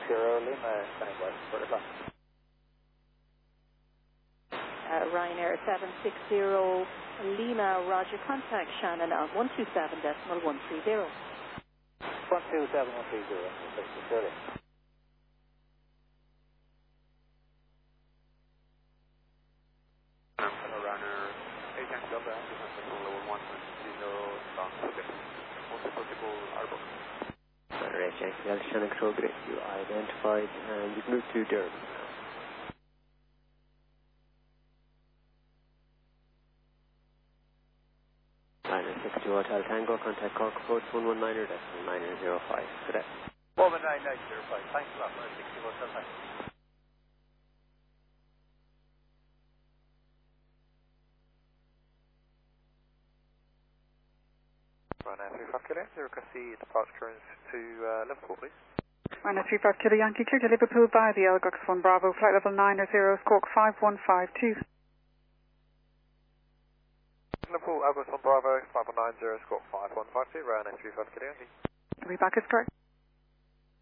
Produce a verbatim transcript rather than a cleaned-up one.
zero, Lima, standing by for the clock. Uh, Ryanair seven six zero, Lima, roger, contact Shannon on one two seven decimal one three zero. one two seven one three zero, Shirley. Runner eight nine Delta, level one zero, down subject. Multi-protocol Arbok. Runner eight nine Delta, Shannon Control Grid, you identified, and you can move to Durban now. Liner six two Hotel Tango, contact Cork approach one one nine decimal nine zero five. Good day. one one nine nine zero five, thanks a lot, Liner six two Hotel Tango. Ryanair three five Kilo, zero C departure currents to uh, Liverpool, please. Ryanair three five Kilo Yankee clear to Liverpool by the Elgox one Bravo, flight level nine zero, Cork five one five two. Liverpool, Elgox one Bravo, five one nine zero, Squawk five one five two, Ryanair three five Kilo Yankee. Are we back as correct?